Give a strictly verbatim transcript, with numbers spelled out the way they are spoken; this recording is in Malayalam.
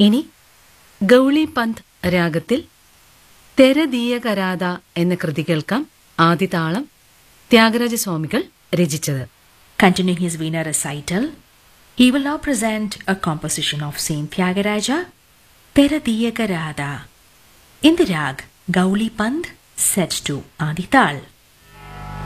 ഇനി ഗൗളി പന്ത് രാഗത്തിൽ തെരദീയകരാധ എന്ന കൃതി കേൾക്കാം. ആദിതാളം ത്യാഗരാജസ്വാമികൾ രചിച്ചത്. Continuing his Veena recital, he will now present a composition of Saint Tyagaraja, Teradiyaka Radha, in the rag Gauli Pand, set to Adi Tal.